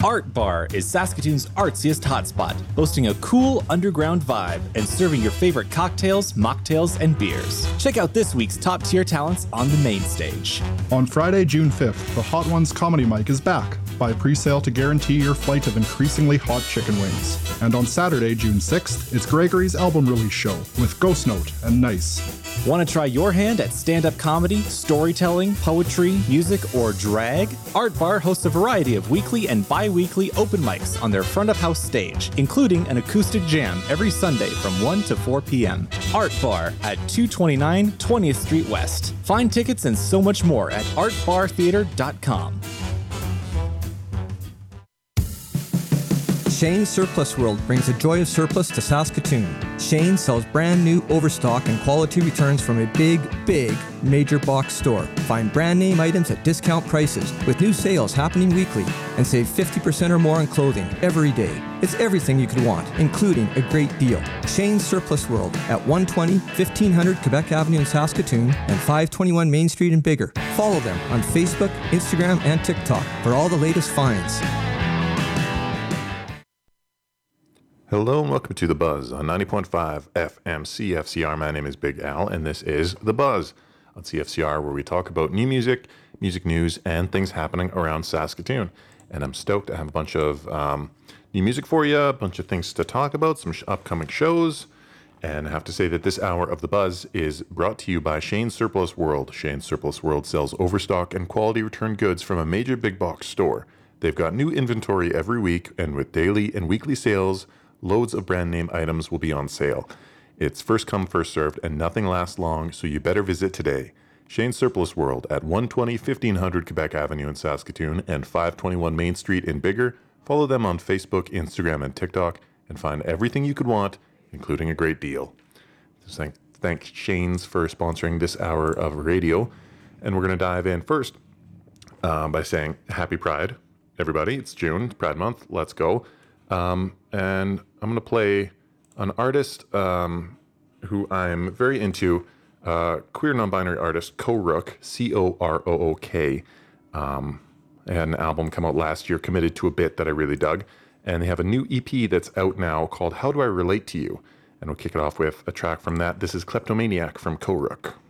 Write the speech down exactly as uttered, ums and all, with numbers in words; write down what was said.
Art Bar is Saskatoon's artsiest hotspot, boasting a cool underground vibe and serving your favorite cocktails, mocktails, and beers. Check out this week's top-tier talents on the main stage. On Friday, June fifth, the Hot Ones Comedy Mic is back. Buy pre-sale to guarantee your flight of increasingly hot chicken wings. And on Saturday, June sixth, it's Gregory's album release show with Ghost Note and Nice. Want to try your hand at stand-up comedy, storytelling, poetry, music, or drag? Art Bar hosts a variety of weekly and bi-weekly open mics on their front-of-house stage, including an acoustic jam every Sunday from one to four p.m. Art Bar at two twenty-nine twentieth Street West. Find tickets and so much more at art bar theater dot com. Shane's Surplus World brings the joy of surplus to Saskatoon. Shane sells brand new overstock and quality returns from a big, big major box store. Find brand name items at discount prices with new sales happening weekly and save fifty percent or more on clothing every day. It's everything you could want, including a great deal. Shane's Surplus World at one twenty, fifteen hundred Quebec Avenue in Saskatoon and five twenty-one Main Street in Bigger. Follow them on Facebook, Instagram, and TikTok for all the latest finds. Hello and welcome to The Buzz on ninety point five F M C F C R. My name is Big Al and this is The Buzz on C F C R, where we talk about new music, music news, and things happening around Saskatoon. And I'm stoked to have a bunch of um, new music for you, a bunch of things to talk about, some sh- upcoming shows. And I have to say that this hour of The Buzz is brought to you by Shane's Surplus World. Shane's Surplus World sells overstock and quality return goods from a major big box store. They've got new inventory every week, and with daily and weekly sales, loads of brand name items will be on sale. It's first come, first served, and nothing lasts long, so you better visit today. Shane's Surplus World at one twenty, fifteen hundred Quebec Avenue in Saskatoon and five twenty-one Main Street in Bigger. Follow them on Facebook, Instagram, and TikTok, and find everything you could want, including a great deal. Just thank, thank Shane's for sponsoring this hour of radio. And we're going to dive in first um, by saying Happy Pride, everybody. It's June, Pride Month. Let's go. Um, and I'm going to play an artist um, who I'm very into, uh, queer non-binary artist, Corook, C O R O O K. Um, they had an album come out last year, Committed to a Bit, that I really dug. And they have a new E P that's out now called How Do I Relate to You? And we'll kick it off with a track from that. This is Kleptomaniac from Corook.